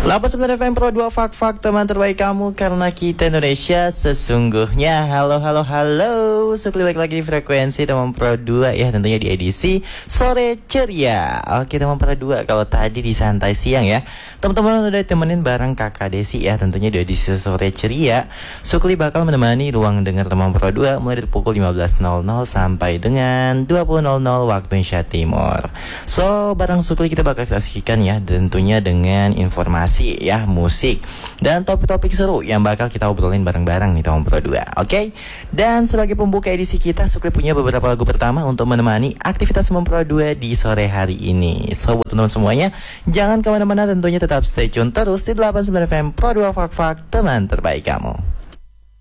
89 FM Pro 2 Fak teman terbaik kamu karena kita Indonesia sesungguhnya. Halo Sukli balik lagi di frekuensi teman Pro 2 ya, tentunya di edisi Sore Ceria. Oke teman Pro 2, kalau tadi di santai siang ya, teman-teman udah temenin bareng Kakak Desi ya, tentunya di edisi Sore Ceria. Sukli bakal menemani ruang dengar teman Pro 2 mulai dari pukul 15.00 sampai dengan 20.00 waktu Indonesia Timur. So bareng Sukli kita bakal saksikan ya, tentunya dengan informasi ya, musik dan topik-topik seru yang bakal kita obrolin bareng-bareng nih teman Pro 2. Oke. Dan sebagai pembuka edisi kita, Sukli punya beberapa lagu pertama untuk menemani aktivitas teman Pro 2 di sore hari ini. So buat teman-teman semuanya, jangan kemana-mana, tentunya tetap stay tune terus di 89 FM Pro 2 Fak teman terbaik kamu.